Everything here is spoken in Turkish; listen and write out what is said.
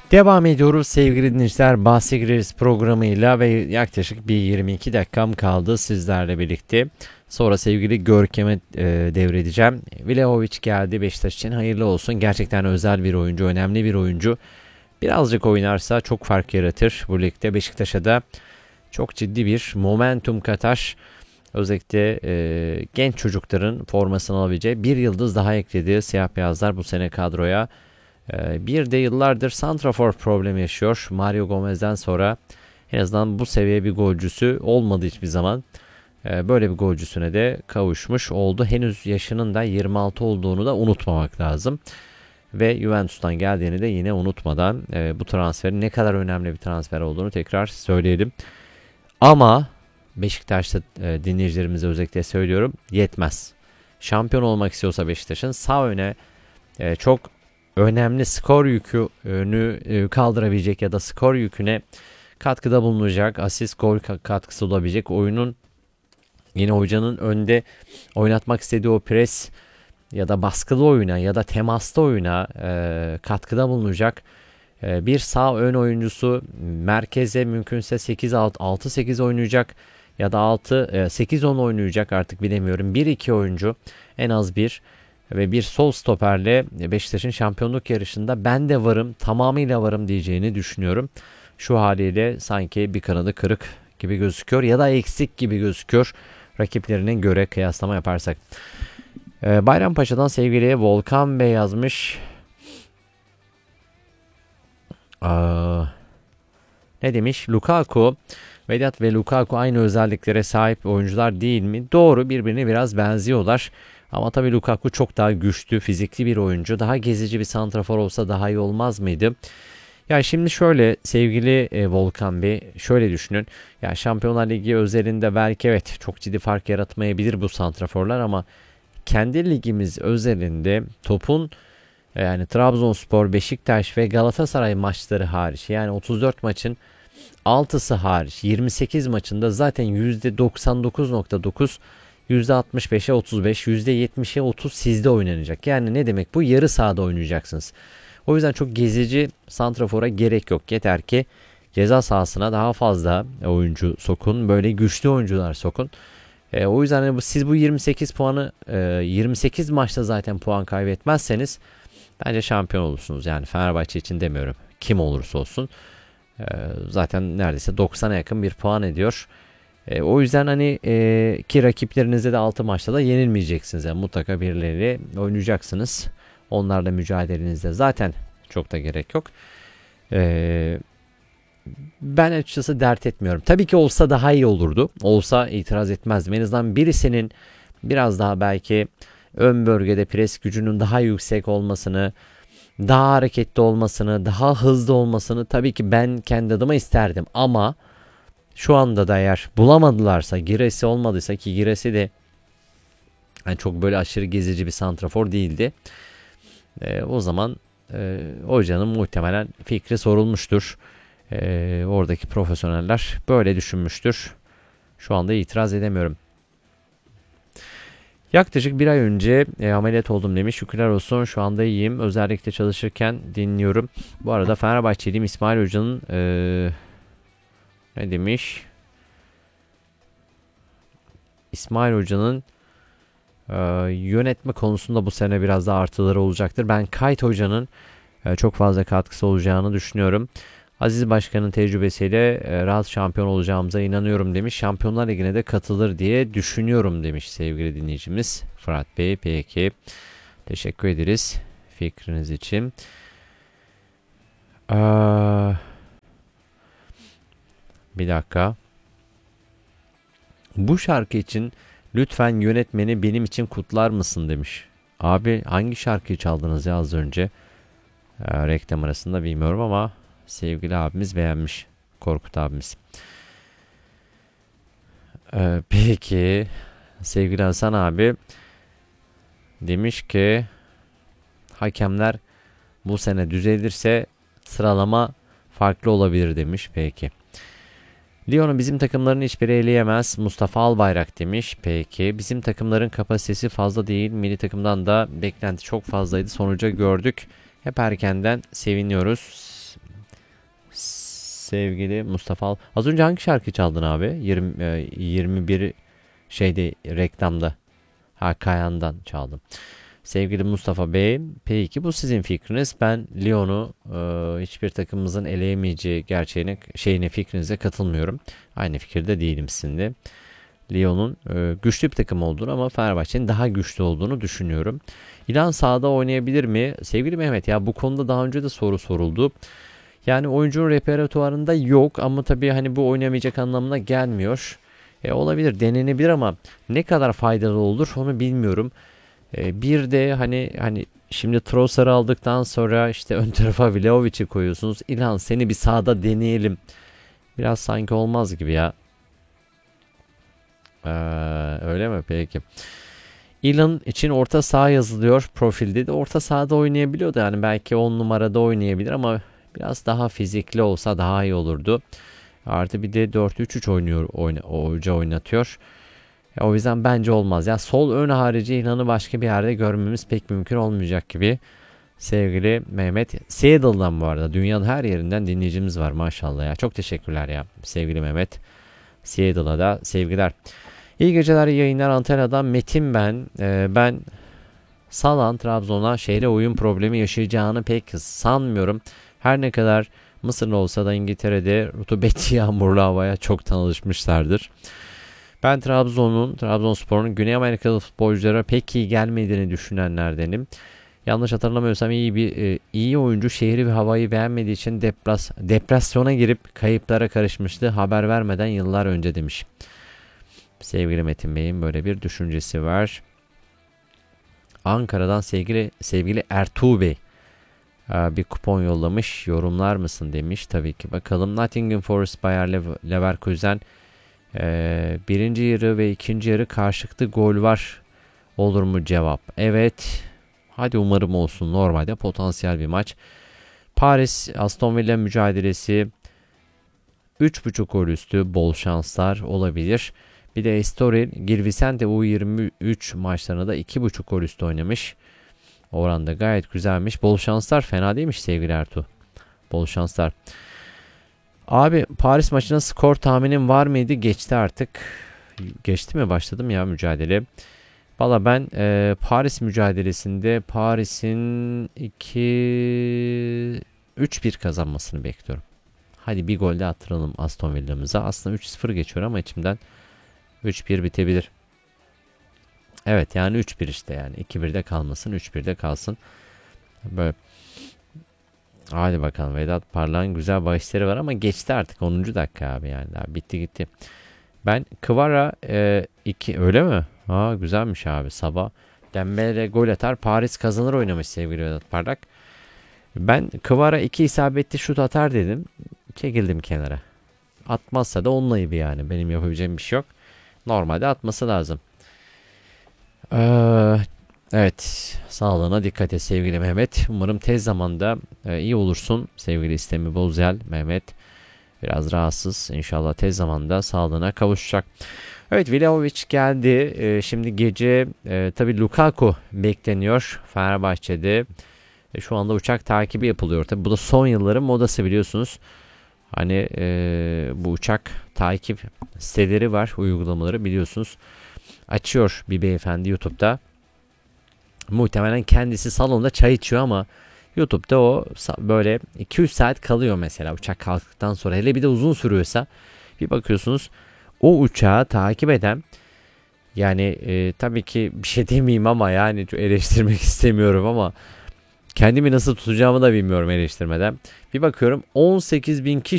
Devam ediyoruz sevgili dinleyiciler. Bahse Gireriz programıyla ve yaklaşık bir 22 dakikam kaldı sizlerle birlikte. Sonra sevgili Görkem'e devredeceğim. Vlahovic geldi Beşiktaş için, hayırlı olsun. Gerçekten özel bir oyuncu, önemli bir oyuncu. Birazcık oynarsa çok fark yaratır bu ligde. Beşiktaş'a da çok ciddi bir momentum katar. Özellikle genç çocukların formasını alabileceği bir yıldız daha ekledi siyah beyazlar bu sene kadroya. Bir de yıllardır santrafor problemi yaşıyor. Mario Gomez'den sonra en azından bu seviye bir golcüsü olmadı hiçbir zaman. Böyle bir golcüsüne de kavuşmuş oldu. Henüz yaşının da 26 olduğunu da unutmamak lazım. Ve Juventus'tan geldiğini de yine unutmadan bu transferin ne kadar önemli bir transfer olduğunu tekrar söyleyelim. Ama Beşiktaş'ta dinleyicilerimize özellikle söylüyorum, yetmez. Şampiyon olmak istiyorsa Beşiktaş'ın sağ öne çok önemli skor yükünü kaldırabilecek ya da skor yüküne katkıda bulunacak, asist gol katkısı olabilecek, oyunun yine hocanın önde oynatmak istediği o pres ya da baskılı oyuna ya da temaslı oyuna katkıda bulunacak bir sağ ön oyuncusu, merkeze mümkünse 6-8 oynayacak ya da 8-10 oynayacak, artık bilemiyorum. 1-2 oyuncu en az bir ve bir sol stoperle Beşiktaş'ın şampiyonluk yarışında ben de varım, tamamıyla varım diyeceğini düşünüyorum. Şu haliyle sanki bir kanadı kırık gibi gözüküyor ya da eksik gibi gözüküyor rakiplerine göre kıyaslama yaparsak. Bayrampaşa'dan sevgili Volkan Bey yazmış. Ne demiş? Lukaku, Vedat ve Lukaku aynı özelliklere sahip oyuncular değil mi? Doğru, birbirine biraz benziyorlar. Ama tabii Lukaku çok daha güçlü, fizikli bir oyuncu. Daha gezici bir santrafor olsa daha iyi olmaz mıydı? Ya şimdi şöyle sevgili Volkan Bey, şöyle düşünün. Ya Şampiyonlar Ligi özelinde belki evet çok ciddi fark yaratmayabilir bu santraforlar ama kendi ligimiz özelinde topun yani Trabzonspor, Beşiktaş ve Galatasaray maçları hariç, yani 34 maçın 6'sı hariç 28 maçında zaten %99.9, %65'e 35, %70'e 30 sizde oynanacak. Yani ne demek bu? Yarı sahada oynayacaksınız. O yüzden çok gezici santrafora gerek yok. Yeter ki ceza sahasına daha fazla oyuncu sokun. Böyle güçlü oyuncular sokun. O yüzden siz bu 28 puanı 28 maçta zaten puan kaybetmezseniz bence şampiyon olursunuz. Yani Fenerbahçe için demiyorum. Kim olursa olsun. Zaten neredeyse 90'a yakın bir puan ediyor. O yüzden ki rakiplerinizde de 6 maçta da yenilmeyeceksiniz. Yani mutlaka birileri oynayacaksınız. Onlarla mücadelenizde zaten çok da gerek yok. Ben açıkçası dert etmiyorum. Tabii ki olsa daha iyi olurdu. Olsa itiraz etmezdim. En azından birisinin biraz daha belki ön bölgede pres gücünün daha yüksek olmasını, daha hareketli olmasını, daha hızlı olmasını tabii ki ben kendi adıma isterdim. Ama şu anda da eğer bulamadılarsa, Giresi olmadıysa, ki Giresi de yani çok böyle aşırı gezici bir santrafor değildi. O zaman hocanın muhtemelen fikri sorulmuştur. Oradaki profesyoneller böyle düşünmüştür. Şu anda itiraz edemiyorum. Yaklaşık bir ay önce ameliyat oldum demiş. Şükürler olsun, şu anda iyiyim. Özellikle çalışırken dinliyorum. Bu arada Fenerbahçeliyim. İsmail Hoca'nın ne demiş? İsmail Hoca'nın yönetme konusunda bu sene biraz daha artıları olacaktır. Ben Kayt Hoca'nın çok fazla katkısı olacağını düşünüyorum. Aziz Başkan'ın tecrübesiyle rahat şampiyon olacağımıza inanıyorum demiş. Şampiyonlar Ligi'ne de katılır diye düşünüyorum demiş sevgili dinleyicimiz Fırat Bey. Peki, teşekkür ederiz fikriniz için. Bir dakika. Bu şarkı için lütfen yönetmeni benim için kutlar mısın demiş. Abi hangi şarkıyı çaldınız ya az önce? Reklam arasında bilmiyorum ama sevgili abimiz beğenmiş. Korkut abimiz. Peki sevgili Hasan abi demiş ki hakemler bu sene düzelirse sıralama farklı olabilir demiş. Peki. Lyon'u bizim takımların hiçbiri eleyemez. Mustafa Albayrak demiş. Peki. Bizim takımların kapasitesi fazla değil. Milli takımdan da beklenti çok fazlaydı. Sonuca gördük. Hep erkenden seviniyoruz. sevgili Mustafa. Az önce hangi şarkı çaldın abi? 21 şeyde reklamda. Ha, Kayan'dan çaldım. Sevgili Mustafa Bey, peki bu sizin fikriniz. Ben Lyon'u hiçbir takımımızın eleyemeyeceği şeyine fikrinize katılmıyorum. Aynı fikirde değilim sizinle. Lyon'un güçlü bir takım olduğunu ama Fenerbahçe'nin daha güçlü olduğunu düşünüyorum. İlhan sahada oynayabilir mi? Sevgili Mehmet, ya bu konuda daha önce de soru soruldu. Yani oyuncunun repertuarında yok ama tabii hani bu oynamayacak anlamına gelmiyor. Olabilir, denenebilir ama ne kadar faydalı olur onu bilmiyorum. Bir de hani şimdi Trossard'ı aldıktan sonra işte ön tarafa Vlahovic'i koyuyorsunuz. İlhan, seni bir sahada deneyelim. Biraz sanki olmaz gibi ya. Öyle mi? Peki. İlhan için orta saha yazılıyor profilde de. Orta sahada oynayabiliyordu. Yani belki 10 numarada oynayabilir ama biraz daha fizikli olsa daha iyi olurdu. Artı bir de 4-3-3 hoca oynatıyor. O yüzden bence olmaz. Ya sol ön harici İlhan'ı başka bir yerde görmemiz pek mümkün olmayacak gibi. Sevgili Mehmet. Seattle'dan bu arada. Dünyanın her yerinden dinleyicimiz var maşallah ya. Çok teşekkürler ya sevgili Mehmet. Seattle'a da sevgiler. İyi geceler, iyi yayınlar. Antalya'dan Metin ben. Ben Salan Trabzon'a şehre uyum problemi yaşayacağını pek sanmıyorum. Her ne kadar Mısırlı olsa da İngiltere'de rutubetli yağmurlu havaya çoktan alışmışlardır. Ben Trabzonspor'un Güney Amerikalı futbolculara pek iyi gelmediğini düşünenlerdenim. Yanlış hatırlamıyorsam iyi oyuncu şehri ve havayı beğenmediği için depresyona girip kayıplara karışmıştı. Haber vermeden yıllar önce demiş. Sevgili Metin Bey'in böyle bir düşüncesi var. Ankara'dan sevgili Ertuğ Bey bir kupon yollamış. Yorumlar mısın demiş. Tabii ki bakalım. Nottingham Forest Bayer Leverkusen birinci yarı ve ikinci yarı karşılıklı gol var. Olur mu cevap? Evet. Hadi umarım olsun. Normalde potansiyel bir maç. Paris Aston Villa mücadelesi 3.5 gol üstü, bol şanslar olabilir. Bir de Estoril Girvisente U23 maçlarında da 2.5 gol üstü oynamış. Oranda gayet güzelmiş. Bol şanslar, fena değilmiş sevgili Ertuğ. Bol şanslar. Abi Paris maçına skor tahminim var mıydı? Geçti artık. Geçti mi? Başladım ya mücadele. Valla ben Paris mücadelesinde Paris'in 3-1 kazanmasını bekliyorum. Hadi bir gol de attıralım Aston Villa'mıza. Aslında 3-0 geçiyor ama içimden 3-1 bitebilir. Evet yani 3-1 işte yani. 2-1'de kalmasın, 3-1'de kalsın. Böyle. Hadi bakalım, Vedat Parlak'ın güzel bahisleri var ama geçti artık 10. dakika abi yani. Daha bitti gitti. Ben Kvara 2 öyle mi? Ha, güzelmiş abi. Sabah Dembele gol atar, Paris kazanır oynamış sevgili Vedat Parlak. Ben Kvara 2 isabetli şut atar dedim. Çekildim kenara. Atmazsa da onun ayıbı yani. Benim yapabileceğim bir şey yok. Normalde atması lazım. Evet. Sağlığına dikkat et sevgili Mehmet. Umarım tez zamanda iyi olursun sevgili İstemi Bozyal Mehmet. Biraz rahatsız. İnşallah tez zamanda sağlığına kavuşacak. Evet, Vlahovic geldi. Şimdi gece tabii Lukaku bekleniyor Fenerbahçe'de. Şu anda uçak takibi yapılıyor. Tabii bu da son yılların modası biliyorsunuz. Hani bu uçak takip siteleri var, uygulamaları biliyorsunuz. Açıyor bir beyefendi YouTube'da. Muhtemelen kendisi salonda çay içiyor ama YouTube'da o böyle 2-3 saat kalıyor mesela uçak kalktıktan sonra. Hele bir de uzun sürüyorsa bir bakıyorsunuz o uçağı takip eden, yani tabii ki bir şey demeyeyim ama yani eleştirmek istemiyorum ama kendimi nasıl tutacağımı da bilmiyorum eleştirmeden. Bir bakıyorum 18.000 kişi